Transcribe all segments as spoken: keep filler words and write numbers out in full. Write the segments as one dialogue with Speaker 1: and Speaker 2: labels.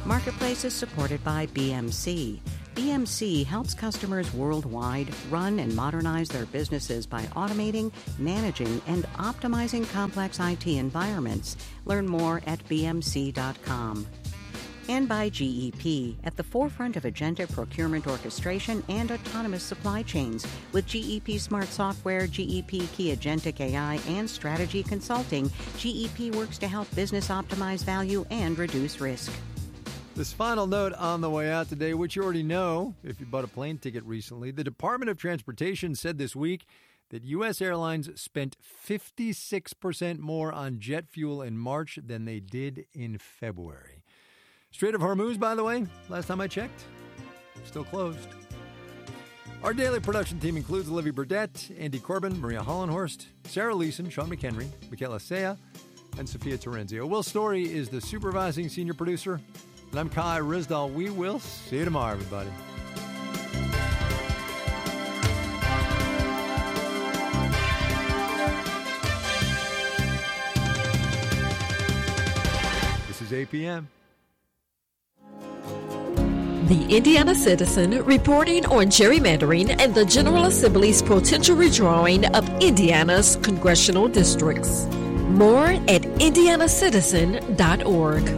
Speaker 1: Marketplace is supported by B M C. B M C helps customers worldwide run and modernize their businesses by automating, managing, and optimizing complex I T environments. Learn more at b m c dot com. And by G E P, at the forefront of agenda procurement orchestration and autonomous supply chains. With G E P Smart Software, G E P Key Agentic A I, and Strategy Consulting, G E P works to help business optimize value and reduce risk.
Speaker 2: This final note on the way out today, which you already know if you bought a plane ticket recently, the Department of Transportation said this week that U S airlines spent fifty-six percent more on jet fuel in March than they did in February. Strait of Hormuz, by the way, last time I checked, still closed. Our daily production team includes Olivia Burdett, Andy Corbin, Maria Hollenhorst, Sarah Leeson, Sean McHenry, Michaela Sea, and Sophia Terenzio. Will Story is the supervising senior producer. And I'm Kai Rizdal. We will see you tomorrow, everybody. This is A P M.
Speaker 3: The Indiana Citizen reporting on gerrymandering and the General Assembly's potential redrawing of Indiana's congressional districts. More at indiana citizen dot org.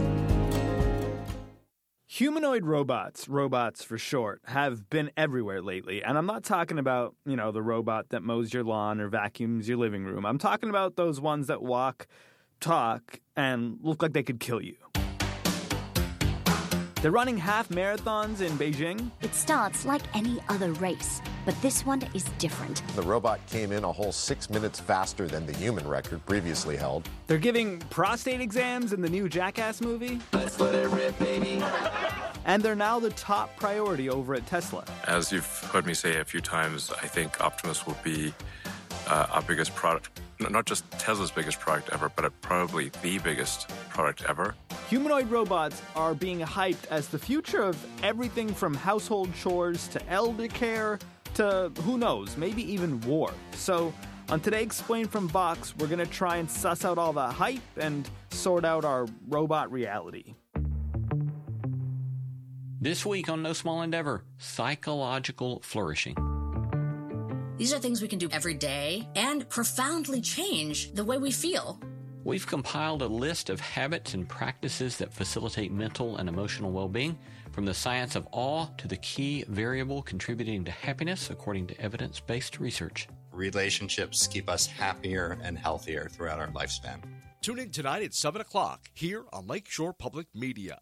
Speaker 4: Humanoid robots, robots for short, have been everywhere lately. And I'm not talking about, you know, the robot that mows your lawn or vacuums your living room. I'm talking about those ones that walk, talk, and look like they could kill you. They're running half marathons in Beijing.
Speaker 5: It starts like any other race, but this one is different.
Speaker 6: The robot came in a whole six minutes faster than the human record previously held.
Speaker 4: They're giving prostate exams in the new Jackass movie. Let's let it rip, baby. And they're now the top priority over at Tesla.
Speaker 7: As you've heard me say a few times, I think Optimus will be uh, our biggest product. Not just Tesla's biggest product ever, but probably the biggest product ever.
Speaker 4: Humanoid robots are being hyped as the future of everything from household chores to elder care to, who knows, maybe even war. So on Today Explained from Vox, we're going to try and suss out all the hype and sort out our robot reality.
Speaker 8: This week on No Small Endeavor, psychological flourishing.
Speaker 9: These are things we can do every day and profoundly change the way we feel.
Speaker 8: We've compiled a list of habits and practices that facilitate mental and emotional well-being, from the science of awe to the key variable contributing to happiness, according to evidence-based research.
Speaker 10: Relationships keep us happier and healthier throughout our lifespan.
Speaker 11: Tune in tonight at seven o'clock here on Lakeshore Public Media.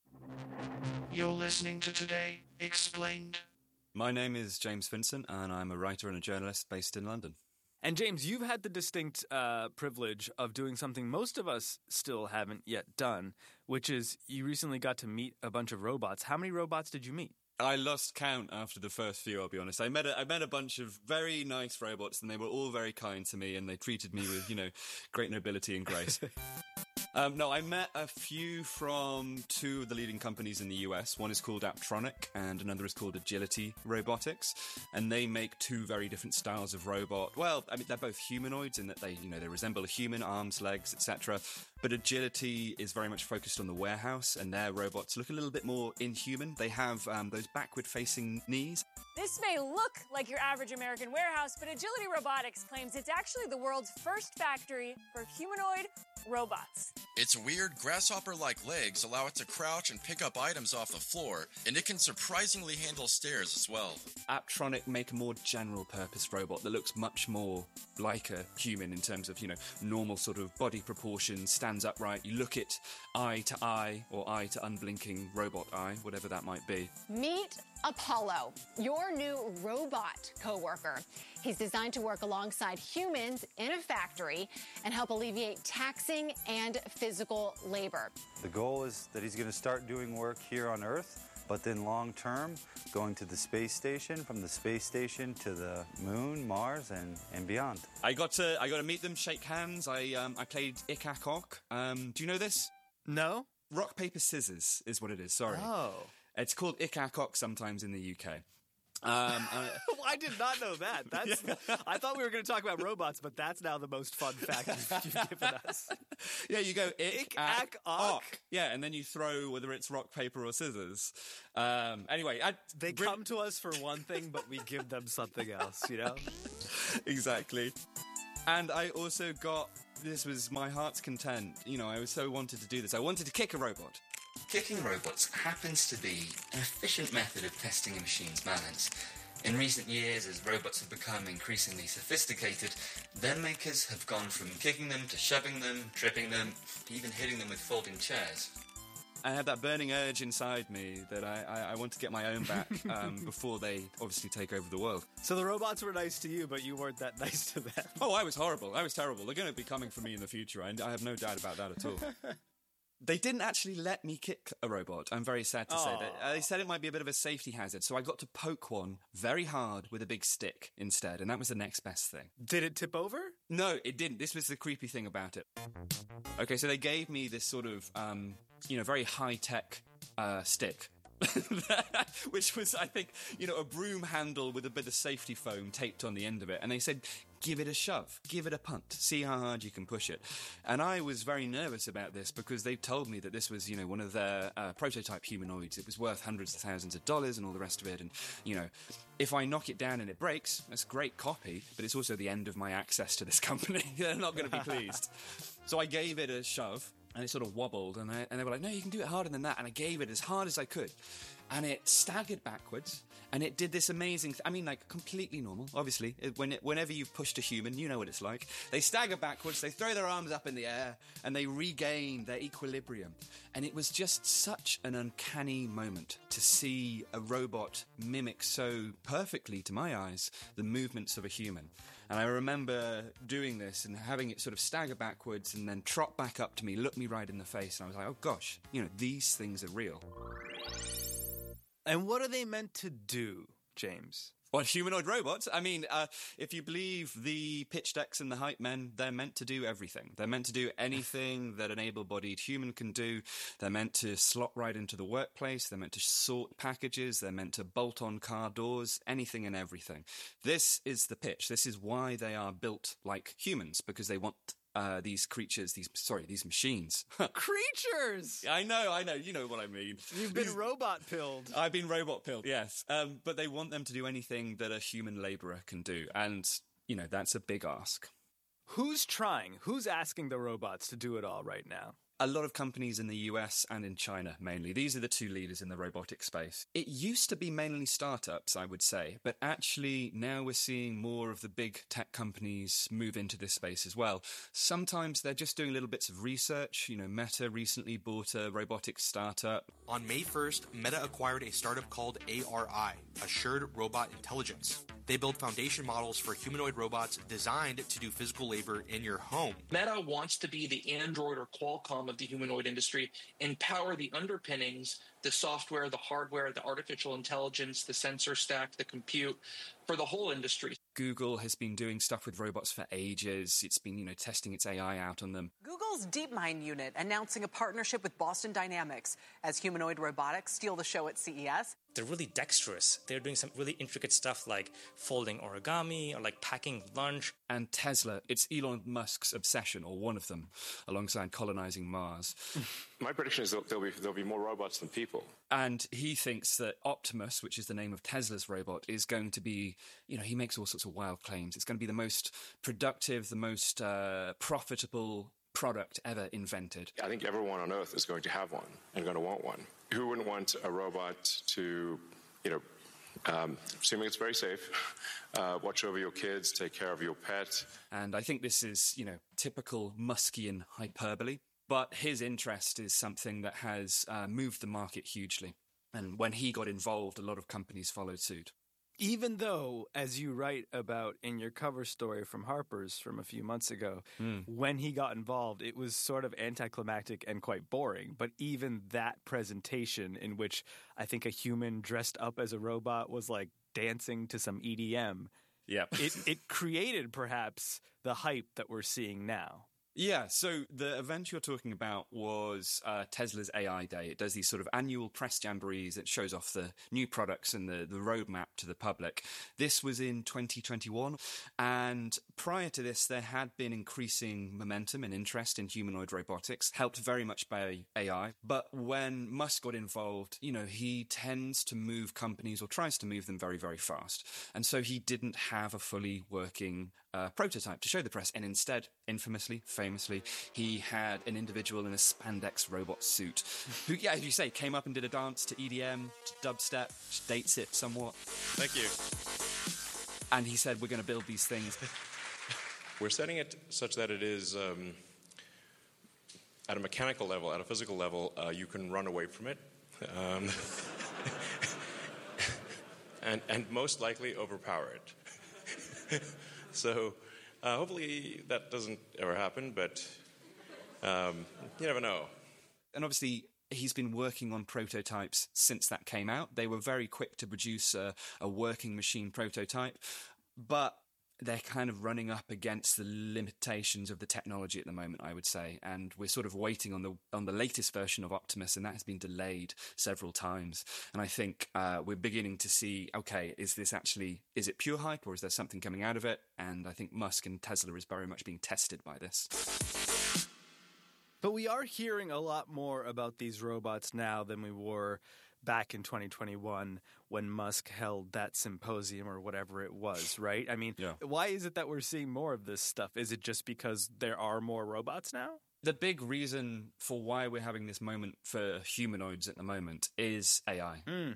Speaker 12: You're listening to Today Explained.
Speaker 13: My name is James Vincent, and I'm a writer and a journalist based in London.
Speaker 4: And James, you've had the distinct uh, privilege of doing something most of us still haven't yet done, which is you recently got to meet a bunch of robots. How many robots did you meet?
Speaker 13: I lost count after the first few, I'll be honest. I met a, I met a bunch of very nice robots, and they were all very kind to me, and they treated me with, you know, great nobility and grace. Um, no, I met a few from two of the leading companies in the U S. One is called Apptronic and another is called Agility Robotics. And they make two very different styles of robot. Well, I mean, they're both humanoids in that they, you know, they resemble a human, arms, legs, et cetera. But Agility is very much focused on the warehouse, and their robots look a little bit more inhuman. They have um, those backward-facing knees.
Speaker 14: This may look like your average American warehouse, but Agility Robotics claims it's actually the world's first factory for humanoid robots.
Speaker 15: Its weird grasshopper-like legs allow it to crouch and pick up items off the floor, and it can surprisingly handle stairs as well.
Speaker 13: Apptronic make a more general-purpose robot that looks much more like a human in terms of, you know, normal sort of body proportions, stands upright, you look it eye to eye, or eye to unblinking robot eye, whatever that might be.
Speaker 16: Meet Apollo, your new robot co-worker. He's designed to work alongside humans in a factory and help alleviate taxing and physical labor.
Speaker 17: The goal is that he's going to start doing work here on Earth, but then long term, going to the space station, from the space station to the moon, Mars, and, and beyond.
Speaker 13: I got to I got to meet them, shake hands. I um, I played Ikakok. Um, do you know this?
Speaker 4: No.
Speaker 13: Rock, paper, scissors is what it is, sorry.
Speaker 4: Oh.
Speaker 13: It's called Ikakok sometimes in the U K. Um, uh,
Speaker 4: I did not know that. That's. Yeah. I thought we were going to talk about robots, but that's now the most fun fact you've, you've given us.
Speaker 13: Yeah, you go ick,
Speaker 4: ick ack, ock.
Speaker 13: Yeah, and then you throw whether it's rock, paper, or scissors. Um, anyway, I,
Speaker 4: they br- come to us for one thing, but we give them something else. You know.
Speaker 13: Exactly. And I also got. This was my heart's content. You know, I was so wanted to do this. I wanted to kick a robot.
Speaker 18: Kicking robots happens to be an efficient method of testing a machine's manners. In recent years, as robots have become increasingly sophisticated, their makers have gone from kicking them to shoving them, tripping them, even hitting them with folding chairs.
Speaker 13: I had that burning urge inside me that I, I, I want to get my own back um, before they obviously take over the world.
Speaker 4: So the robots were nice to you, but you weren't that nice to them.
Speaker 13: Oh, I was horrible. I was terrible. They're going to be coming for me in the future. I, I have no doubt about that at all. They didn't actually let me kick a robot, I'm very sad to Aww. say. that. Uh, they said it might be a bit of a safety hazard, so I got to poke one very hard with a big stick instead, and that was the next best thing.
Speaker 4: Did it tip over?
Speaker 13: No, it didn't. This was the creepy thing about it. Okay, so they gave me this sort of, um, you know, very high-tech uh, stick. Which was, I think, you know, a broom handle with a bit of safety foam taped on the end of it. And they said, give it a shove, give it a punt, see how hard you can push it. And I was very nervous about this because they told me that this was, you know, one of their uh, prototype humanoids. It was worth hundreds of thousands of dollars and all the rest of it. And, you know, if I knock it down and it breaks, that's a great copy, but it's also the end of my access to this company. They're not going to be pleased. So I gave it a shove. And it sort of wobbled, and, I, and they were like, no, you can do it harder than that. And I gave it as hard as I could. And it staggered backwards, and it did this amazing th- I mean, like, completely normal, obviously. It, when it, whenever you've pushed a human, you know what it's like. They stagger backwards, they throw their arms up in the air, and they regain their equilibrium. And it was just such an uncanny moment to see a robot mimic so perfectly, to my eyes, the movements of a human. And I remember doing this and having it sort of stagger backwards and then trot back up to me, look me right in the face, and I was like, oh gosh, you know, these things are real.
Speaker 4: And what are they meant to do, James?
Speaker 13: Well, humanoid robots, I mean, uh, if you believe the pitch decks and the hype men, they're meant to do everything. They're meant to do anything that an able-bodied human can do. They're meant to slot right into the workplace. They're meant to sort packages. They're meant to bolt on car doors, anything and everything. This is the pitch. This is why they are built like humans, because they want Uh, these creatures, these, sorry, these machines.
Speaker 4: Creatures!
Speaker 13: I know, I know, you know what I mean.
Speaker 4: You've been robot-pilled.
Speaker 13: I've been robot-pilled, yes. Um, but they want them to do anything that a human labourer can do. And, you know, that's a big ask.
Speaker 4: Who's trying? Who's asking the robots to do it all right now?
Speaker 13: A lot of companies in the U S and in China, mainly. These are the two leaders in the robotic space. It used to be mainly startups, I would say, but actually now we're seeing more of the big tech companies move into this space as well. Sometimes they're just doing little bits of research. You know, Meta recently bought a robotic startup.
Speaker 19: On May first, Meta acquired a startup called A R I, Assured Robot Intelligence. They build foundation models for humanoid robots designed to do physical labor in your home.
Speaker 20: Meta wants to be the Android or Qualcomm of the humanoid industry, empower the underpinnings, the software, the hardware, the artificial intelligence, the sensor stack, the compute for the whole industry.
Speaker 13: Google has been doing stuff with robots for ages. It's been, you know, testing its A I out on them.
Speaker 21: Google's DeepMind unit announcing a partnership with Boston Dynamics as humanoid robotics steal the show at C E S.
Speaker 22: They're really dexterous. They're doing some really intricate stuff like folding origami or like packing lunch.
Speaker 13: And Tesla, it's Elon Musk's obsession, or one of them, alongside colonizing Mars.
Speaker 23: My prediction is that there'll be, there'll be more robots than people.
Speaker 13: And he thinks that Optimus, which is the name of Tesla's robot, is going to be, you know, he makes all sorts of wild claims. It's going to be the most productive, the most uh, profitable product ever invented.
Speaker 23: I think everyone on Earth is going to have one and going to want one. Who wouldn't want a robot to, you know, um, assuming it's very safe, uh, watch over your kids, take care of your pet.
Speaker 13: And I think this is, you know, typical Muskian hyperbole. But his interest is something that has uh, moved the market hugely. And when he got involved, a lot of companies followed suit.
Speaker 4: Even though, as you write about in your cover story from Harper's from a few months ago, mm. when he got involved, it was sort of anticlimactic and quite boring. But even that presentation in which I think a human dressed up as a robot was like dancing to some E D M,
Speaker 13: yep.
Speaker 4: it, it created perhaps the hype that we're seeing now.
Speaker 13: Yeah, so the event you're talking about was uh, Tesla's A I Day. It does these sort of annual press jamborees. It shows off the new products and the, the roadmap to the public. This was in twenty twenty-one, and prior to this, there had been increasing momentum and interest in humanoid robotics, helped very much by A I. But when Musk got involved, you know, he tends to move companies or tries to move them very, very fast. And so he didn't have a fully working uh, prototype to show the press, and instead, infamously, famously, he had an individual in a spandex robot suit who, yeah, as you say, came up and did a dance to E D M, to dubstep, which dates it somewhat.
Speaker 1: Thank you.
Speaker 13: And he said, we're going to build these things.
Speaker 1: We're setting it such that it is, um, at a mechanical level, at a physical level, uh, you can run away from it. Um, and, and most likely overpower it. So uh, hopefully that doesn't ever happen, but um, you never know.
Speaker 13: And obviously, he's been working on prototypes since that came out. They were very quick to produce a, a working machine prototype, but they're kind of running up against the limitations of the technology at the moment, I would say. And we're sort of waiting on the on the latest version of Optimus, and that has been delayed several times. And I think uh, we're beginning to see, okay, is this actually, is it pure hype or is there something coming out of it? And I think Musk and Tesla is very much being tested by this.
Speaker 4: But we are hearing a lot more about these robots now than we were back in twenty twenty-one when Musk held that symposium or whatever it was, right? I mean,
Speaker 13: yeah.
Speaker 4: Why is it that we're seeing more of this stuff? Is it just because there are more robots now?
Speaker 13: The big reason for why we're having this moment for humanoids at the moment is A I.
Speaker 4: Mm.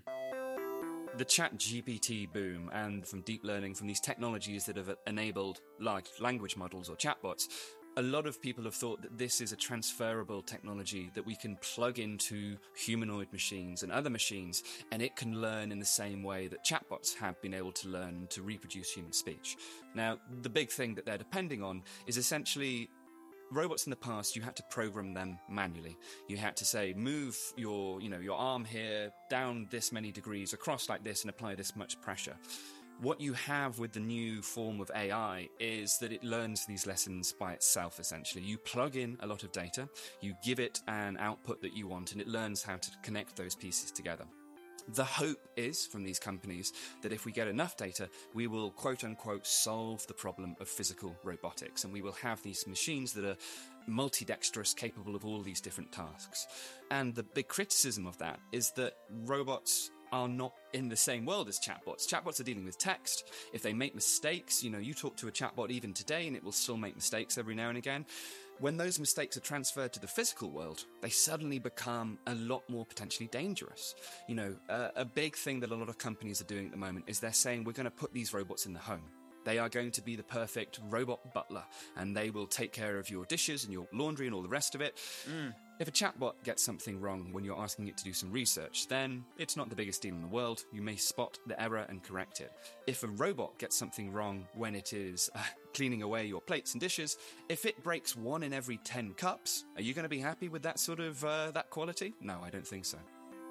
Speaker 13: The Chat G P T boom and from deep learning, from these technologies that have enabled large language models or chatbots, a lot of people have thought that this is a transferable technology that we can plug into humanoid machines and other machines, and it can learn in the same way that chatbots have been able to learn to reproduce human speech. Now, the big thing that they're depending on is essentially robots in the past, you had to program them manually. You had to say, move your, you know, your arm here, down this many degrees, across like this, and apply this much pressure. What you have with the new form of A I is that it learns these lessons by itself, essentially. You plug in a lot of data, you give it an output that you want, and it learns how to connect those pieces together. The hope is, from these companies, that if we get enough data, we will, quote-unquote, solve the problem of physical robotics, and we will have these machines that are multidextrous, capable of all these different tasks. And the big criticism of that is that robots are not in the same world as chatbots. Chatbots are dealing with text. If they make mistakes, you know, you talk to a chatbot even today and it will still make mistakes every now and again. When those mistakes are transferred to the physical world, they suddenly become a lot more potentially dangerous. You know, uh, a big thing that a lot of companies are doing at the moment is they're saying we're going to put these robots in the home. They are going to be the perfect robot butler, and they will take care of your dishes and your laundry and all the rest of it.
Speaker 4: Mm.
Speaker 13: If a chatbot gets something wrong when you're asking it to do some research, then it's not the biggest deal in the world. You may spot the error and correct it. If a robot gets something wrong when it is uh, cleaning away your plates and dishes, if it breaks one in every ten cups, are you going to be happy with that sort of, uh, that quality? No, I don't think so.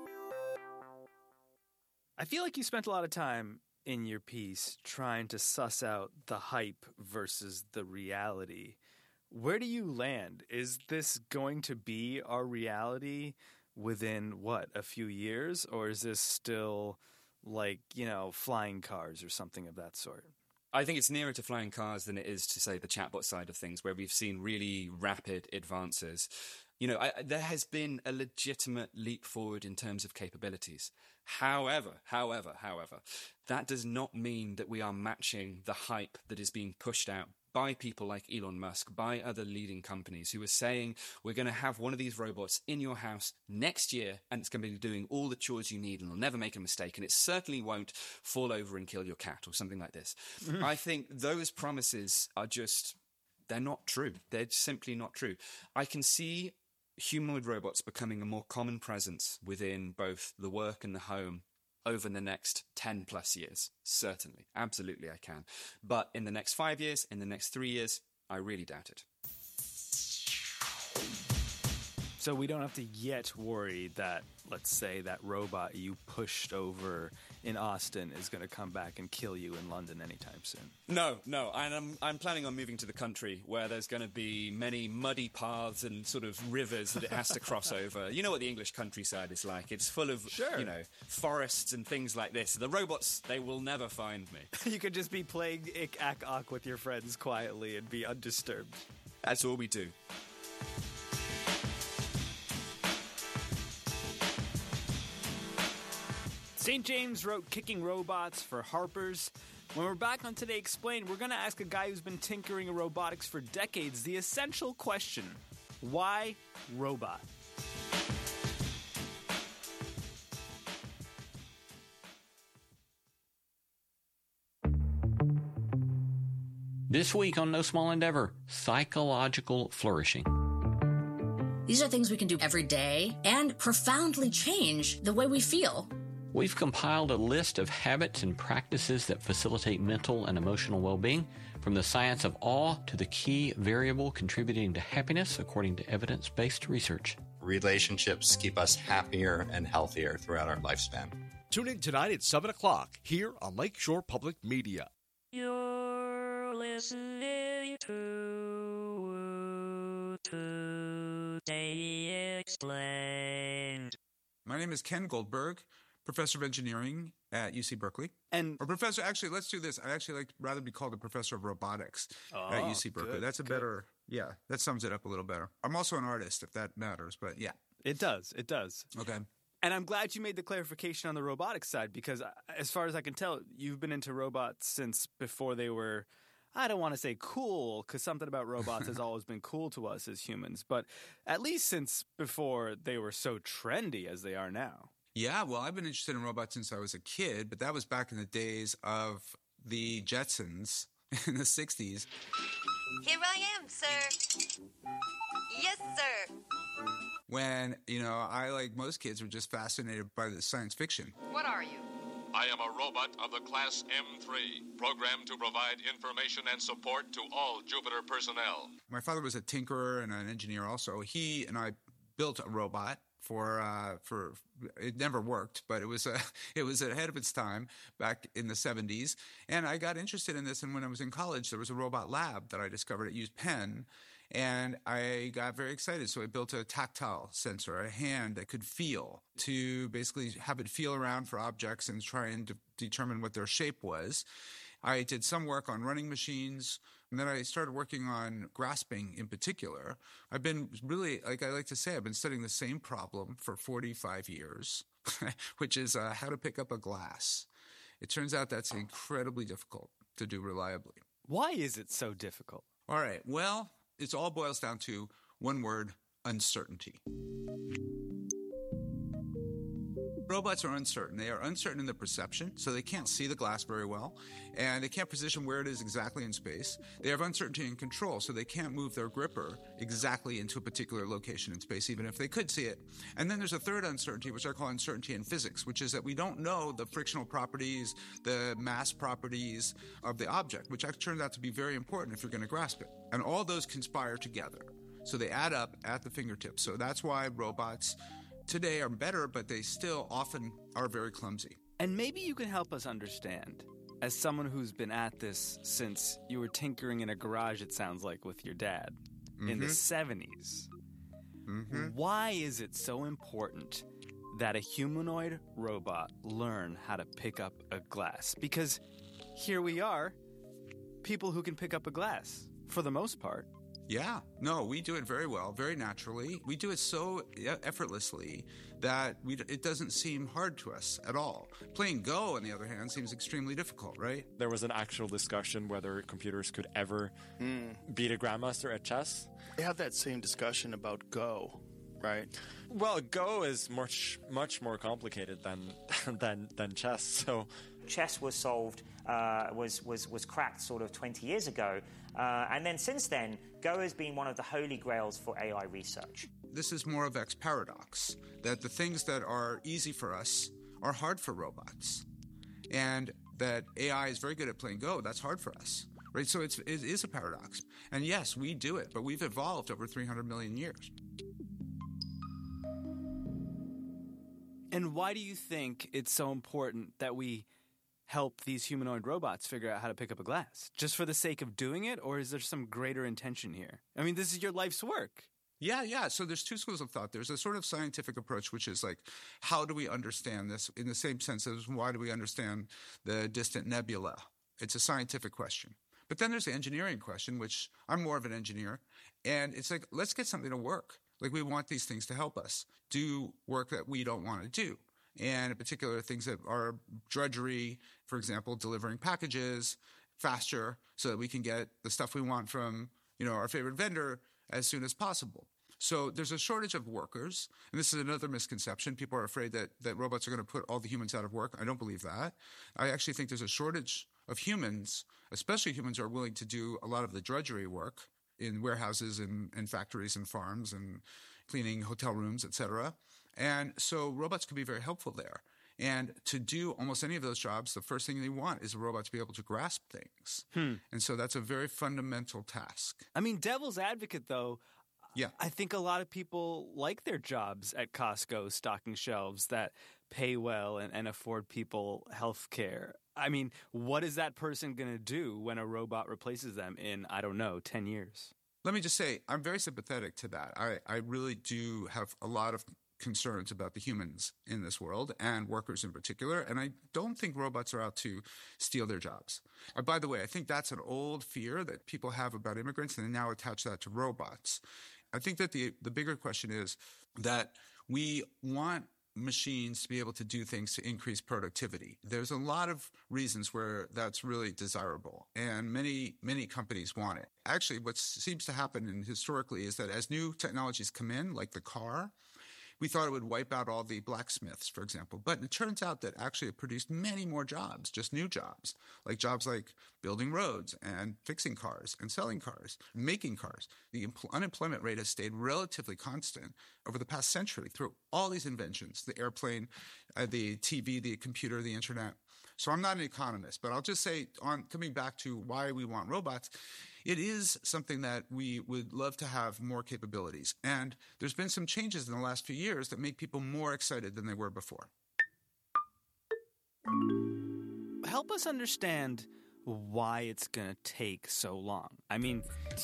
Speaker 4: I feel like you spent a lot of time in your piece trying to suss out the hype versus the reality. Where do you land? Is this going to be our reality within, what, a few years? Or is this still like, you know, flying cars or something of that sort?
Speaker 13: I think it's nearer to flying cars than it is to, say, the chatbot side of things, where we've seen really rapid advances. You know, I, there has been a legitimate leap forward in terms of capabilities. However, however, however, that does not mean that we are matching the hype that is being pushed out by people like Elon Musk, by other leading companies who are saying, we're going to have one of these robots in your house next year, and it's going to be doing all the chores you need, and it'll never make a mistake, and it certainly won't fall over and kill your cat or something like this. Mm-hmm. I think those promises are just, they're not true. They're simply not true. I can see humanoid robots becoming a more common presence within both the work and the home over the next ten plus years. Certainly. Absolutely I can. But in the next five years, in the next three years, I really doubt it.
Speaker 4: So we don't have to yet worry that, let's say, that robot you pushed over in Austin is going to come back and kill you in London anytime soon.
Speaker 13: No, no, and I'm, I'm planning on moving to the country where there's going to be many muddy paths and sort of rivers that it has to cross over. You know what the English countryside is like. It's full of,
Speaker 4: sure.
Speaker 13: you know, forests and things like this. The robots, they will never find me.
Speaker 4: You could just be playing Ik Ak Ak with your friends quietly and be undisturbed.
Speaker 13: That's all we do.
Speaker 4: Saint James wrote Kicking Robots for Harper's. When we're back on Today Explained, we're going to ask a guy who's been tinkering in robotics for decades the essential question: why robot?
Speaker 8: This week on No Small Endeavor, psychological flourishing.
Speaker 9: These are things we can do every day and profoundly change the way we feel.
Speaker 8: We've compiled a list of habits and practices that facilitate mental and emotional well-being, from the science of awe to the key variable contributing to happiness, according to evidence-based research.
Speaker 10: Relationships keep us happier and healthier throughout our lifespan.
Speaker 11: Tune in tonight at seven o'clock here on Lakeshore Public Media.
Speaker 12: You're listening to Today Explained.
Speaker 2: My name is Ken Goldberg, professor of engineering at U C Berkeley.
Speaker 4: And
Speaker 2: or professor, actually, let's do this. I actually like rather be called a professor of robotics
Speaker 4: oh,
Speaker 2: at U C Berkeley.
Speaker 4: Good,
Speaker 2: That's a
Speaker 4: good.
Speaker 2: better, yeah, that sums it up a little better. I'm also an artist, if that matters, but yeah.
Speaker 4: It does. It does.
Speaker 2: Okay.
Speaker 4: And I'm glad you made the clarification on the robotics side, because as far as I can tell, you've been into robots since before they were, I don't want to say cool, because something about robots has always been cool to us as humans, but at least since before they were so trendy as they are now.
Speaker 2: Yeah, well, I've been interested in robots since I was a kid, but that was back in the days of the Jetsons in the sixties.
Speaker 3: Here I am, sir. Yes, sir.
Speaker 2: When, you know, I, like most kids, were just fascinated by the science fiction.
Speaker 3: What are you?
Speaker 5: I am a robot of the Class M three, programmed to provide information and support to all Jupiter personnel.
Speaker 2: My father was a tinkerer and an engineer also. He and I built a robot for uh, for it never worked, but it was uh, it was ahead of its time back in the seventies. And I got interested in this, and when I was in college, there was a robot lab that I discovered at U Penn, and I got very excited. So I built a tactile sensor, a hand that could feel, to basically have it feel around for objects and try and de- determine what their shape was. I did some work on running machines, and then I started working on grasping in particular. I've been really, like I like to say, I've been studying the same problem for forty-five years, which is uh, how to pick up a glass. It turns out that's incredibly difficult to do reliably.
Speaker 4: Why is it so difficult?
Speaker 2: All right, well, it all boils down to one word: uncertainty. Robots are uncertain. They are uncertain in the perception, so they can't see the glass very well, and they can't position where it is exactly in space. They have uncertainty in control, so they can't move their gripper exactly into a particular location in space, even if they could see it. And then there's a third uncertainty, which I call uncertainty in physics, which is that we don't know the frictional properties, the mass properties of the object, which actually turns out to be very important if you're going to grasp it. And all those conspire together, so they add up at the fingertips. So that's why robots today are better, but they still often are very clumsy.
Speaker 4: And maybe you can help us understand, as someone who's been at this since you were tinkering in a garage, it sounds like, with your dad mm-hmm. in the seventies. Mm-hmm. Why is it so important that a humanoid robot learn how to pick up a glass? Because here we are, people who can pick up a glass, for the most part.
Speaker 2: Yeah, no, we do it very well, very naturally. We do it so effortlessly that we, it doesn't seem hard to us at all. Playing Go, on the other hand, seems extremely difficult, right?
Speaker 24: There was an actual discussion whether computers could ever mm. beat a grandmaster at chess.
Speaker 25: They have that same discussion about Go, right?
Speaker 24: Well, Go is much, much more complicated than than than chess. So,
Speaker 26: chess was solved, uh, was was was cracked sort of twenty years ago. Uh, and then since then, Go has been one of the holy grails for A I research.
Speaker 2: This is more of X paradox, that the things that are easy for us are hard for robots. And that A I is very good at playing Go, that's hard for us. Right? So it's, it is a paradox. And yes, we do it, but we've evolved over three hundred million years.
Speaker 4: And why do you think it's so important that we help these humanoid robots figure out how to pick up a glass? Just for the sake of doing it, or is there some greater intention here? I mean, this is your life's work.
Speaker 2: Yeah, yeah. So there's two schools of thought. There's a sort of scientific approach, which is like, how do we understand this in the same sense as why do we understand the distant nebula? It's a scientific question. But then there's the engineering question, which I'm more of an engineer. And it's like, let's get something to work. Like, we want these things to help us do work that we don't want to do. And in particular, things that are drudgery, for example, delivering packages faster so that we can get the stuff we want from, you know, our favorite vendor as soon as possible. So there's a shortage of workers. And this is another misconception. People are afraid that, that robots are going to put all the humans out of work. I don't believe that. I actually think there's a shortage of humans, especially humans who are willing to do a lot of the drudgery work in warehouses and, and factories and farms and cleaning hotel rooms, et cetera. And so robots could be very helpful there. And to do almost any of those jobs, the first thing they want is a robot to be able to grasp things.
Speaker 4: Hmm.
Speaker 2: And so that's a very fundamental task.
Speaker 4: I mean, devil's advocate, though,
Speaker 2: yeah,
Speaker 4: I think a lot of people like their jobs at Costco stocking shelves that pay well and, and afford people health care. I mean, what is that person going to do when a robot replaces them in, I don't know, ten years?
Speaker 2: Let me just say, I'm very sympathetic to that. I, I really do have a lot of concerns about the humans in this world and workers in particular. And I don't think robots are out to steal their jobs. Uh, by the way, I think that's an old fear that people have about immigrants, and they now attach that to robots. I think that the the bigger question is that we want machines to be able to do things to increase productivity. There's a lot of reasons where that's really desirable, and many, many companies want it. Actually, what seems to happen in historically is that as new technologies come in, like the car, we thought it would wipe out all the blacksmiths, for example. But it turns out that actually it produced many more jobs, just new jobs, like jobs like building roads and fixing cars and selling cars, making cars. The empl- unemployment rate has stayed relatively constant over the past century through all these inventions, the airplane, uh, the T V, the computer, the internet. So I'm not an economist, but I'll just say, on coming back to why we want robots, it is something that we would love to have more capabilities. And there's been some changes in the last few years that make people more excited than they were before.
Speaker 4: Help us understand why it's going to take so long. I mean,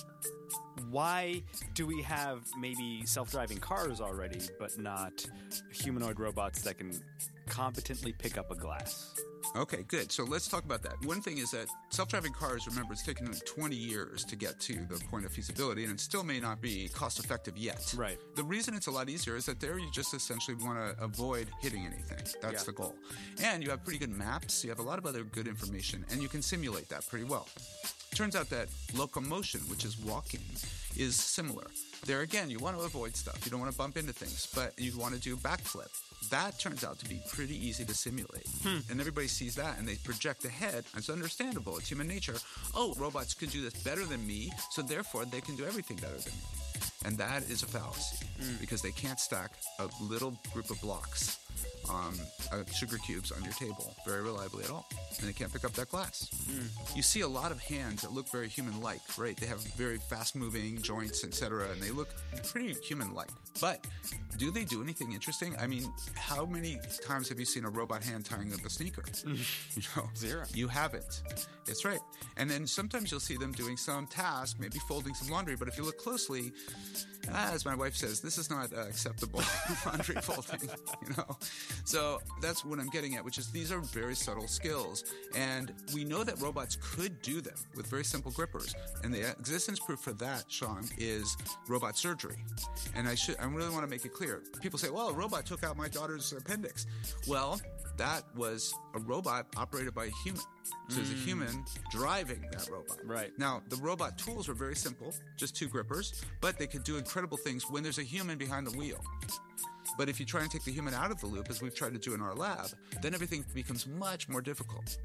Speaker 4: why do we have maybe self-driving cars already, but not humanoid robots that can competently pick up a glass?
Speaker 2: Okay, good. So let's talk about that. One thing is that self-driving cars, remember, it's taken twenty years to get to the point of feasibility, and it still may not be cost-effective yet.
Speaker 4: Right.
Speaker 2: The reason it's a lot easier is that there you just essentially want to avoid hitting anything. That's
Speaker 4: Yeah.
Speaker 2: the goal. And you have pretty good maps. You have a lot of other good information, and you can simulate that pretty well. Turns out that locomotion, which is walking, is similar. There again, you want to avoid stuff. You don't want to bump into things, but you want to do backflip. That turns out to be pretty easy to simulate.
Speaker 4: Hmm.
Speaker 2: And everybody sees that and they project ahead. It's understandable. It's human nature. Oh, robots can do this better than me, so therefore they can do everything better than me. And that is a fallacy
Speaker 4: Mm.
Speaker 2: because they can't stack a little group of blocks, um, uh, sugar cubes on your table very reliably at all. And they can't pick up that glass.
Speaker 4: Mm.
Speaker 2: You see a lot of hands that look very human-like, right? They have very fast-moving joints, et cetera, and they look pretty human-like. But do they do anything interesting? I mean, how many times have you seen a robot hand tying up a sneaker? You know,
Speaker 4: Zero.
Speaker 2: You haven't. That's right. And then sometimes you'll see them doing some task, maybe folding some laundry, but if you look closely, as my wife says, this is not uh, acceptable laundry folding, you know? So that's what I'm getting at, which is these are very subtle skills. And we know that robots could do them with very simple grippers. And the existence proof for that, Sean, is robot surgery. And I should, I really want to make it clear. People say, well, a robot took out my daughter's appendix. Well, that was a robot operated by a human. So there's a human driving that robot.
Speaker 4: Right.
Speaker 2: Now, the robot tools were very simple, just two grippers, but they could do incredible things when there's a human behind the wheel. But if you try and take the human out of the loop, as we've tried to do in our lab, then everything becomes much more difficult.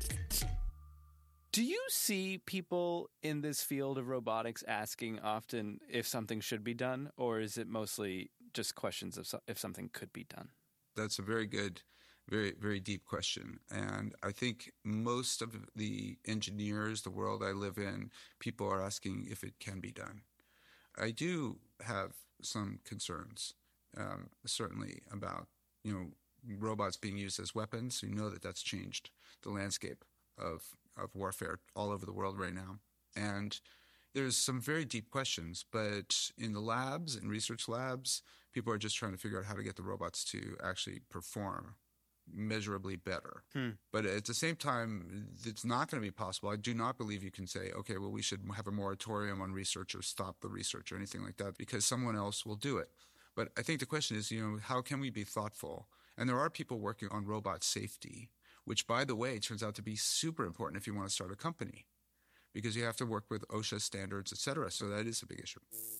Speaker 4: Do you see people in this field of robotics asking often if something should be done, or is it mostly just questions of so- if something could be done?
Speaker 2: That's a very good, very, very deep question. And I think most of the engineers, the world I live in, people are asking if it can be done. I do have some concerns, um, certainly about, you know, robots being used as weapons. You know that that's changed the landscape of, of warfare all over the world right now. And there's some very deep questions, but in the labs, in research labs, people are just trying to figure out how to get the robots to actually perform measurably better.
Speaker 25: Hmm.
Speaker 2: But at the same time, it's not going to be possible. I do not believe you can say, okay, well, we should have a moratorium on research or stop the research or anything like that, because someone else will do it. But I think the question is, you know, how can we be thoughtful? And there are people working on robot safety, which, by the way, turns out to be super important if you want to start a company, because you have to work with OSHA standards, et cetera. So that is a big issue.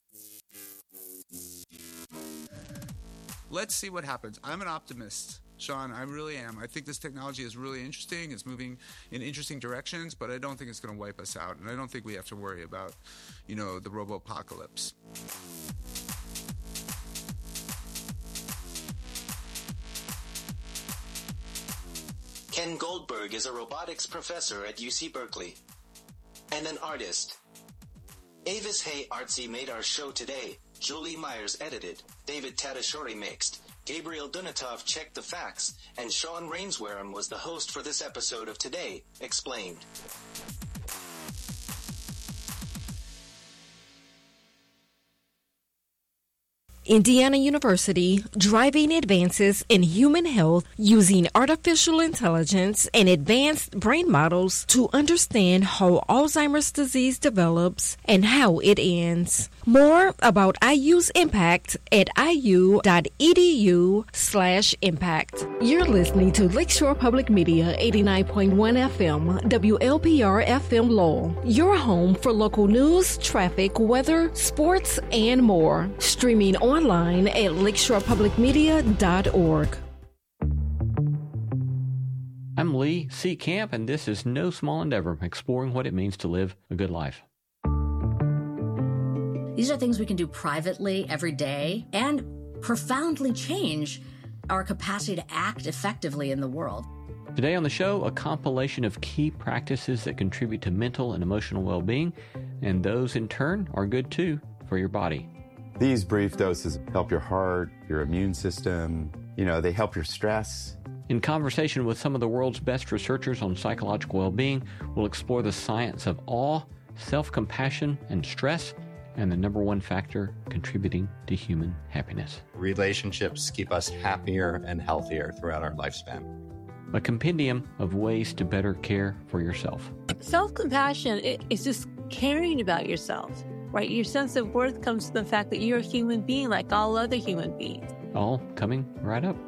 Speaker 2: Let's see what happens. I'm an optimist, Sean. I really am. I think this technology is really interesting. It's moving in interesting directions, but I don't think it's going to wipe us out. And I don't think we have to worry about, you know, the robo-apocalypse.
Speaker 6: Ken Goldberg is a robotics professor at U C Berkeley and an artist. Avis Hay Artsy made our show today. Julie Myers edited. David Tadashori mixed. Gabriel Dunatov checked the facts. And Sean Rainswareham was the host for this episode of Today Explained.
Speaker 7: Indiana University, driving advances in human health using artificial intelligence and advanced brain models to understand how Alzheimer's disease develops and how it ends. More about I U's impact at iu.edu slash impact. You're listening to Lakeshore Public Media eighty-nine point one F M, W L P R F M Lowell, your home for local news, traffic, weather, sports, and more. Streaming online at lakeshore public media dot org.
Speaker 8: I'm Lee C. Camp, and this is No Small Endeavor, exploring what it means to live a good life.
Speaker 9: These are things we can do privately every day and profoundly change our capacity to act effectively in the world.
Speaker 8: Today on the show, a compilation of key practices that contribute to mental and emotional well-being, and those in turn are good too for your body.
Speaker 14: These brief doses help your heart, your immune system, you know, they help your stress.
Speaker 8: In conversation with some of the world's best researchers on psychological well-being, we'll explore the science of awe, self-compassion, and stress, and the number one factor contributing to human happiness.
Speaker 10: Relationships keep us happier and healthier throughout our lifespan.
Speaker 8: A compendium of ways to better care for yourself.
Speaker 15: Self-compassion is just caring about yourself, right? Your sense of worth comes from the fact that you're a human being like all other human beings.
Speaker 8: All coming right up.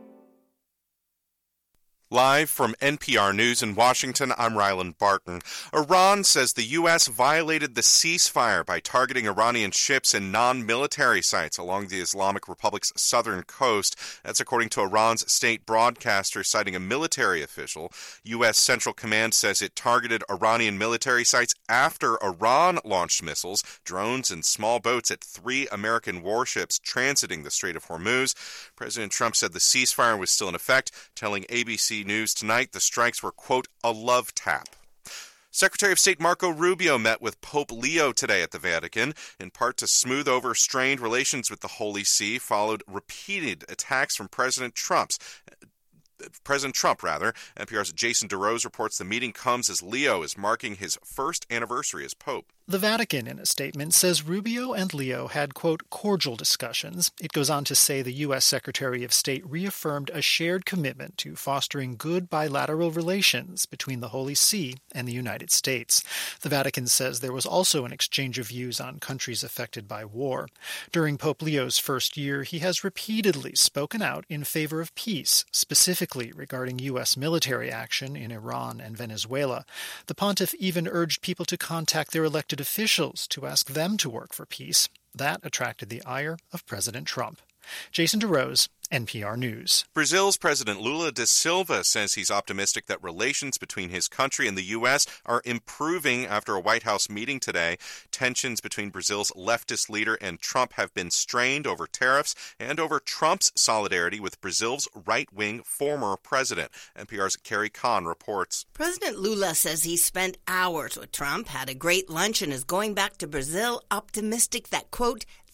Speaker 16: Live from N P R News in Washington, I'm Ryland Barton. Iran says the U S violated the ceasefire by targeting Iranian ships and non-military sites along the Islamic Republic's southern coast. That's according to Iran's state broadcaster, citing a military official. U S Central Command says it targeted Iranian military sites after Iran launched missiles, drones, and small boats at three American warships transiting the Strait of Hormuz. President Trump said the ceasefire was still in effect, telling A B C News tonight the strikes were, quote, a love tap. Secretary of State Marco Rubio met with Pope Leo today at the Vatican, in part to smooth over strained relations with the Holy See, followed repeated attacks from President Trump's President Trump, rather. N P R's Jason DeRose reports the meeting comes as Leo is marking his first anniversary as Pope.
Speaker 17: The Vatican, in a statement, says Rubio and Leo had, quote, cordial discussions. It goes on to say the U S Secretary of State reaffirmed a shared commitment to fostering good bilateral relations between the Holy See and the United States. The Vatican says there was also an exchange of views on countries affected by war. During Pope Leo's first year, he has repeatedly spoken out in favor of peace, specifically regarding U S military action in Iran and Venezuela. The pontiff even urged people to contact their elected officials to ask them to work for peace. That attracted the ire of President Trump. Jason DeRose, N P R News.
Speaker 16: Brazil's President Lula da Silva says he's optimistic that relations between his country and the U S are improving after a White House meeting today. Tensions between Brazil's leftist leader and Trump have been strained over tariffs and over Trump's solidarity with Brazil's right-wing former president. N P R's Carrie Kahn reports.
Speaker 27: President Lula says he spent hours with Trump, had a great lunch, and is going back to Brazil optimistic that, quote,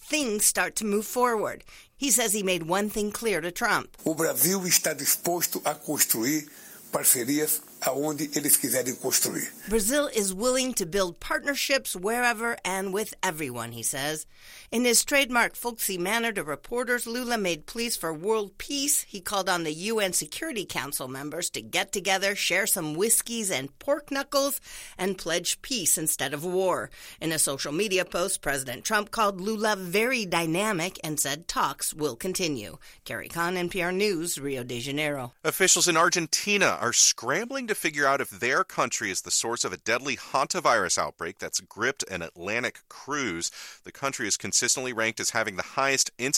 Speaker 27: things start to move forward. He says he made one thing clear to Trump.
Speaker 1: O Brasil está disposto a construir parcerias aonde eles quiserem construir.
Speaker 27: Brazil is willing to build partnerships wherever and with everyone, he says. In his trademark folksy manner to reporters, Lula made pleas for world peace. He called on the U N Security Council members to get together, share some whiskeys and pork knuckles, and pledge peace instead of war. In a social media post, President Trump called Lula very dynamic and said talks will continue. Carrie Kahn, N P R News, Rio de Janeiro.
Speaker 16: Officials in Argentina are scrambling to figure out if their country is the source of a deadly hantavirus outbreak that's gripped an Atlantic cruise. The country is consistently ranked as having the highest incidence